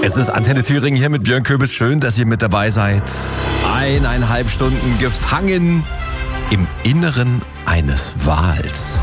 Es ist Antenne Thüringen hier mit Björn Köbis. Schön, dass ihr mit dabei seid. 1,5 Stunden gefangen im Inneren eines Wals.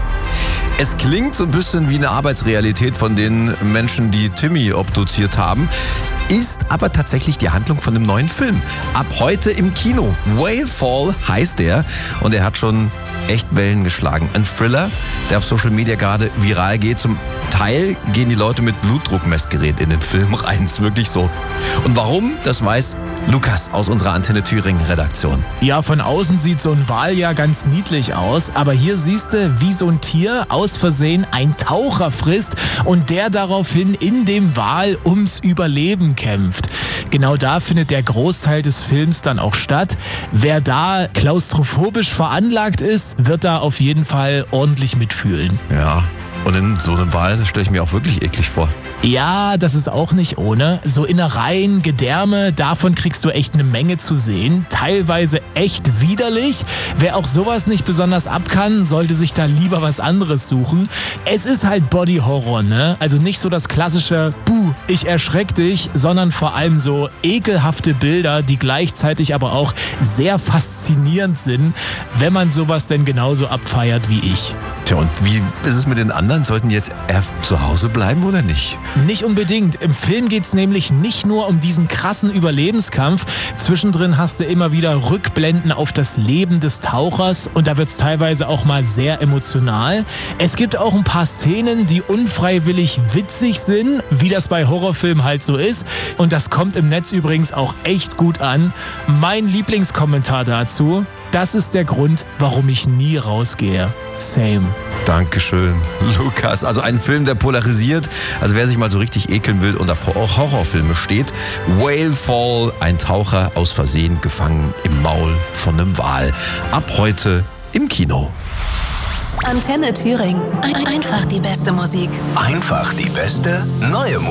Es klingt so ein bisschen wie eine Arbeitsrealität von den Menschen, die Timmy obduziert haben, ist aber tatsächlich die Handlung von einem neuen Film. Ab heute im Kino. Whalefall heißt er und er hat schon echt Wellen geschlagen. Ein Thriller, der auf Social Media gerade viral geht. Zum Teil gehen die Leute mit Blutdruckmessgerät in den Film rein. Ist wirklich so. Und warum? Das weiß Lukas aus unserer Antenne Thüringen Redaktion. Ja, von außen sieht so ein Wal ja ganz niedlich aus, aber hier siehst du, wie so ein Tier aus Versehen einen Taucher frisst und der daraufhin in dem Wal ums Überleben kämpft. Genau da findet der Großteil des Films dann auch statt. Wer da klaustrophobisch veranlagt ist, wird da auf jeden Fall ordentlich mitfühlen. Ja, und in so einem Wal, das stelle ich mir auch wirklich eklig vor. Ja, das ist auch nicht ohne. So Innereien, Gedärme, davon kriegst du echt eine Menge zu sehen. Teilweise echt widerlich. Wer auch sowas nicht besonders ab kann, sollte sich da lieber was anderes suchen. Es ist halt Body Horror, ne? Also nicht so das klassische Buh, ich erschreck dich, sondern vor allem so ekelhafte Bilder, die gleichzeitig aber auch sehr faszinierend sind, wenn man sowas denn genauso abfeiert wie ich. Tja, und wie ist es mit den anderen? Sollten die jetzt zu Hause bleiben oder nicht? Nicht unbedingt. Im Film geht's nämlich nicht nur um diesen krassen Überlebenskampf. Zwischendrin hast du immer wieder Rückblenden auf das Leben des Tauchers und da wird's teilweise auch mal sehr emotional. Es gibt auch ein paar Szenen, die unfreiwillig witzig sind, wie das bei Horrorfilmen halt so ist. Und das kommt im Netz übrigens auch echt gut an. Mein Lieblingskommentar dazu: Das ist der Grund, warum ich nie rausgehe. Same. Dankeschön, Lukas. Also ein Film, der polarisiert. Also wer sich mal so richtig ekeln will und auf Horrorfilme steht. Whalefall, ein Taucher aus Versehen gefangen im Maul von einem Wal. Ab heute im Kino. Antenne Thüringen. Einfach die beste Musik. Einfach die beste neue Musik.